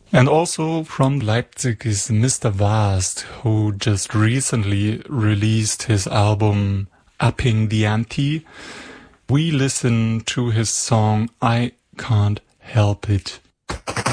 And also from Leipzig is Mr. Vast, who just recently released his album Upping the Ante. We listen to his song I Can't Help It.